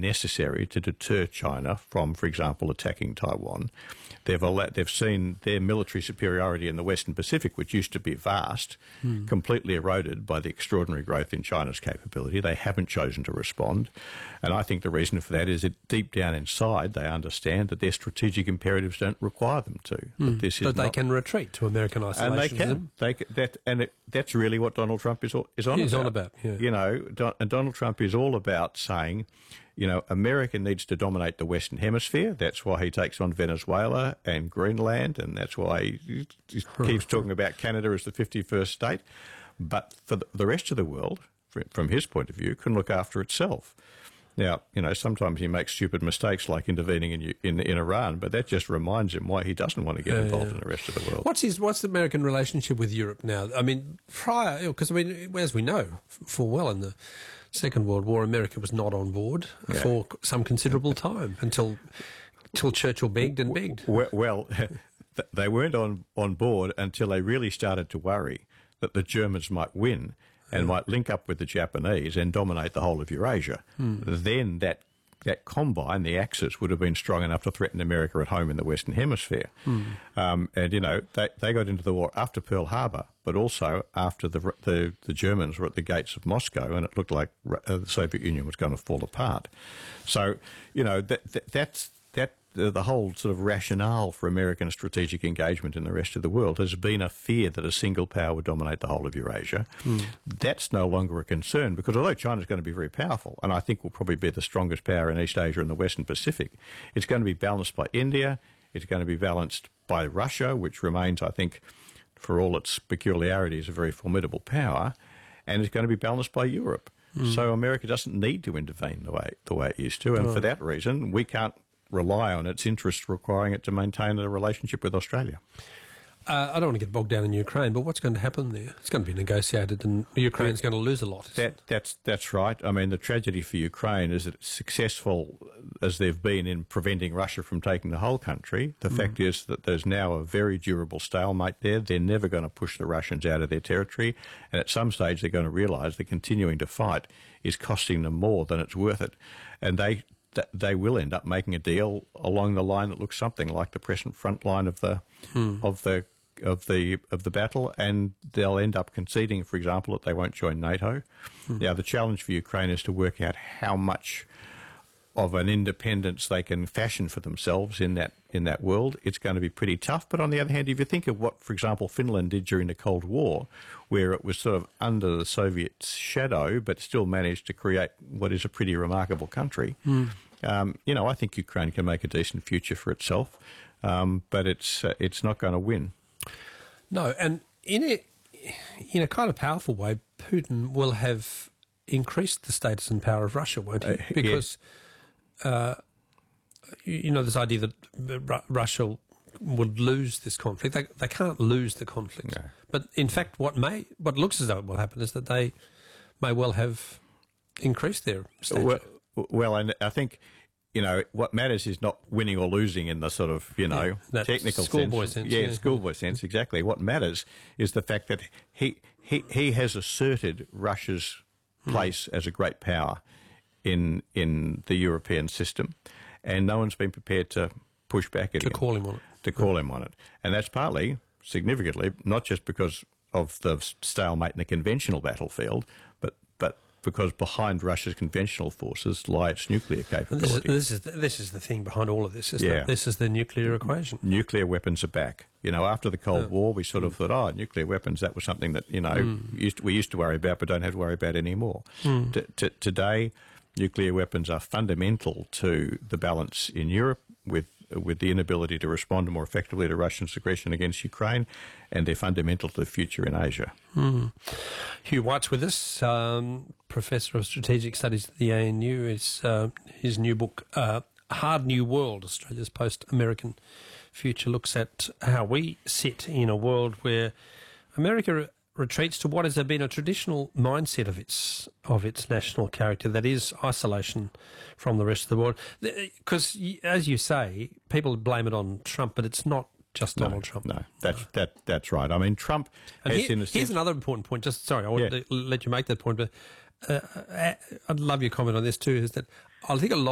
necessary to deter China from, for example, attacking Taiwan. They've seen their military superiority in the Western Pacific, which used to be vast, completely eroded by the extraordinary growth in China's capability. They haven't chosen to respond. And I think the reason for that is that deep down inside they understand that their strategic imperatives don't require them to. But they can retreat to American isolationism. And that's really what Donald Trump is on about. Yeah. You know, and Donald Trump is all about saying, you know, America needs to dominate the Western Hemisphere. That's why he takes on Venezuela and Greenland, and that's why he keeps talking about Canada as the 51st state. But for the rest of the world, from his point of view, can look after itself. Now, you know, sometimes he makes stupid mistakes like intervening in Iran, but that just reminds him why he doesn't want to get involved in the rest of the world. What's the American relationship with Europe now? I mean, because as we know full well, in the Second World War, America was not on board for some considerable time until Churchill begged and begged. Well, they weren't on board until they really started to worry that the Germans might win and might link up with the Japanese and dominate the whole of Eurasia. Then that combine, the Axis, would have been strong enough to threaten America at home in the Western Hemisphere. And, you know, they got into the war after Pearl Harbor, but also after the Germans were at the gates of Moscow and it looked like the Soviet Union was going to fall apart. So, you know, that's the whole sort of rationale for American strategic engagement in the rest of the world has been a fear that a single power would dominate the whole of Eurasia. That's no longer a concern because although China's going to be very powerful, and I think will probably be the strongest power in East Asia and the Western Pacific, it's going to be balanced by India, it's going to be balanced by Russia, which remains, I think, for all its peculiarities, a very formidable power, and it's going to be balanced by Europe. So America doesn't need to intervene the way it used to, and for that reason, we can't rely on its interests requiring it to maintain a relationship with Australia. I don't want to get bogged down in Ukraine, but what's going to happen there? It's going to be negotiated and Ukraine's going to lose a lot. That's right. I mean, the tragedy for Ukraine is that successful as they've been in preventing Russia from taking the whole country, the fact is that there's now a very durable stalemate there. They're never going to push the Russians out of their territory, and at some stage they're going to realise that continuing to fight is costing them more than it's worth it. And they will end up making a deal along the line that looks something like the present front line of the battle, and they'll end up conceding, for example, that they won't join NATO. Now, the challenge for Ukraine is to work out how much of an independence they can fashion for themselves in that world. It's going to be pretty tough. But on the other hand, if you think of what, for example, Finland did during the Cold War, where it was sort of under the Soviet shadow, but still managed to create what is a pretty remarkable country. You know, I think Ukraine can make a decent future for itself, but it's not going to win. No, and in a kind of powerful way, Putin will have increased the status and power of Russia, won't he? Because you know, this idea that Russia would lose this conflict. They can't lose the conflict. No. But in fact, what looks as though it will happen is that they may well have increased their stature. Well, and I think, you know, what matters is not winning or losing in the sort of, you know, technical schoolboy sense. Schoolboy sense, exactly. What matters is the fact that he has asserted Russia's place as a great power in the European system, and no one's been prepared to push back at him. To call him on it. And that's partly, significantly, not just because of the stalemate in the conventional battlefield, but because behind Russia's conventional forces lie its nuclear capability. This is the thing behind all of this, isn't it? This is the nuclear equation. Nuclear weapons are back. You know, after the Cold War, we sort of thought, nuclear weapons, that was something that, you know, we used to worry about but don't have to worry about anymore. Today, nuclear weapons are fundamental to the balance in Europe with the inability to respond more effectively to Russia's aggression against Ukraine, and they're fundamental to the future in Asia. Hugh White's with us, Professor of Strategic Studies at the ANU. His new book, Hard New World, Australia's Post-American Future, looks at how we sit in a world where America retreats to what has been a traditional mindset of its national character, that is isolation from the rest of the world. Because, as you say, people blame it on Trump, but it's not just Donald Trump. No, that's right. I mean, Trump has... Here's another important point. I want to let you make that point, but I'd love your comment on this too, is that I think a lot